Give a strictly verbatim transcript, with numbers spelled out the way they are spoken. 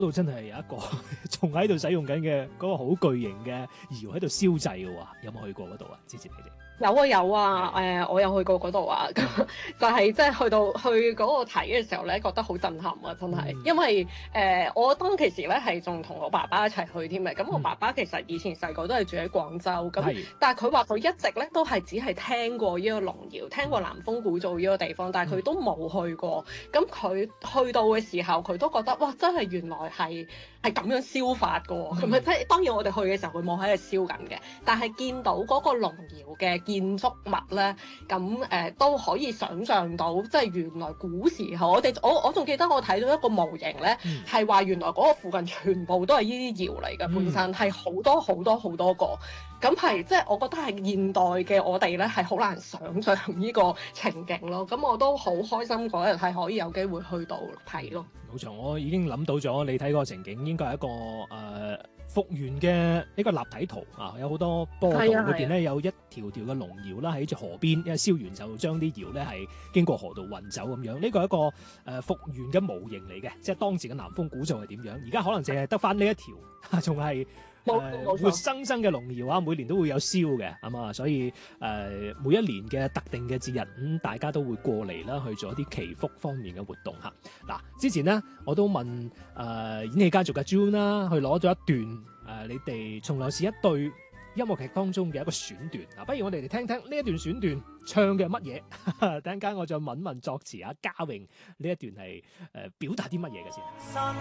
度真係有一個仲喺度使用緊嘅嗰個好巨型嘅窯喺度燒製嘅喎，有冇去過嗰度啊？之前你哋？ 有啊有啊，誒、呃、我有去過嗰度啊，咁就係即係去到去嗰個睇嘅時候咧，覺得好震撼啊，真係，嗯、因為誒、呃、我當其時咧係仲同我爸爸一齊去添嘅，咁我爸爸其實以前細個都係住喺廣州，咁、嗯、但係佢話佢一直咧都係只係聽過呢個龍窯，聽過南風古灶呢個地方，但係佢都冇去過，咁佢去到嘅時候，佢都覺得哇，真係原來係係咁樣燒法㗎喎，咁啊即係當然我哋去嘅時候佢冇喺度燒緊嘅，但係見到嗰個龍窯嘅建築物咧，咁誒、呃、都可以想像到，即係原來古時候我哋我我仲記得我睇到一個模型咧，係話、嗯、原來嗰個附近全部都係呢啲窯嚟嘅，本身係好多好多好多個，咁係即係我覺得係現代嘅我哋咧係好難想像呢個情景咯，咁我都好開心嗰日係可以有機會去到睇咯。 冇錯，我已經諗到咗你睇嗰個情景應該係一個誒。呃復原嘅一個立體圖啊，有好多波度，裏邊咧有一條條嘅龍窯啦，喺住河邊，因為燒完就將啲窯咧係經過河道運走咁樣。呢個係一個誒、呃、復原嘅模型嚟嘅，即係當時嘅南風古灶係點樣。而家可能淨係得翻呢一條，仲係誒活生生嘅龍窯啊，每年都會有燒嘅，咁啊，所以誒、呃、每一年嘅特定嘅節日，咁、嗯、大家都會過嚟啦，去做一啲祈福方面嘅活動嚇。嗱、啊，之前咧我都問誒、呃、演戲家族嘅 June 啦，去攞咗一段誒、呃、你哋從來是一對音樂劇當中嘅一個選段。嗱、啊，不如我哋嚟聽聽呢一段選段唱嘅乜嘢？等陣間我再問問作詞啊，嘉榮呢一段係誒、呃、表達啲乜嘢嘅先。